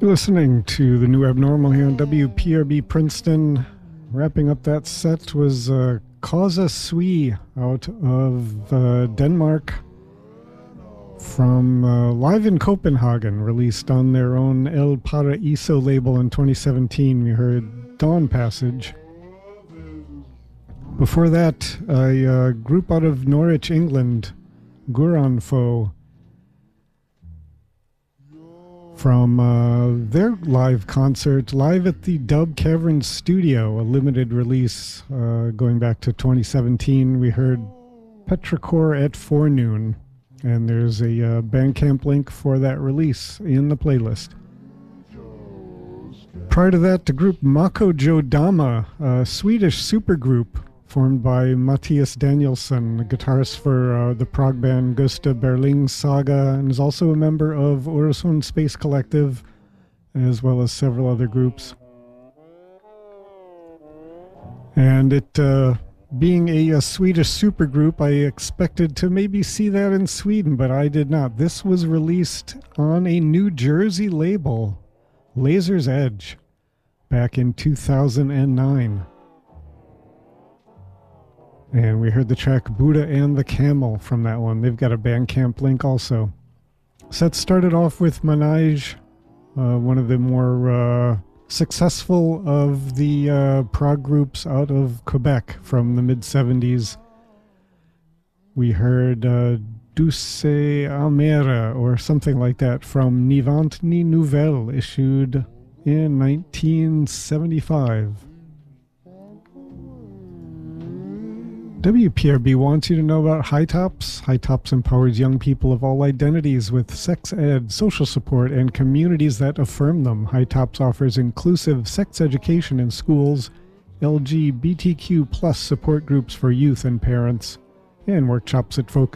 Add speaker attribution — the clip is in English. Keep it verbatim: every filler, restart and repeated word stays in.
Speaker 1: You're listening to The New Abnormal here on W P R B Princeton. Wrapping up that set was uh, Causa Sui out of uh, Denmark from uh, Live in Copenhagen, released on their own El Paraíso label in twenty seventeen. We heard Dawn Passage. Before that, a uh, group out of Norwich, England, Guranfo, from uh, their live concert, live at the Dub Cavern Studio, a limited release uh, going back to twenty seventeen. We heard Petrichor at Forenoon, and there's a uh, Bandcamp link for that release in the playlist. Prior to that, the group Mako Jodama, a Swedish supergroup formed by Matthias Danielsson, the guitarist for uh, the prog band Gusta Berling Saga, and is also a member of Orosund Space Collective, as well as several other groups. And it uh, being a, a Swedish supergroup, I expected to maybe see that in Sweden, but I did not. This was released on a New Jersey label, Laser's Edge, back in two thousand nine. And we heard the track Buddha and the Camel from that one. They've got a Bandcamp link also. Set started off with Manage, uh, one of the more uh, successful of the uh, prog groups out of Quebec from the mid seventies. We heard uh, Douce Amera or something like that from Ni Vent Ni Nouvelle, issued in nineteen seventy-five. W P R B wants you to know about High Tops. High Tops empowers young people of all identities with sex ed, social support, and communities that affirm them. High Tops offers inclusive sex education in schools, L G B T Q plus support groups for youth and parents, and workshops that focus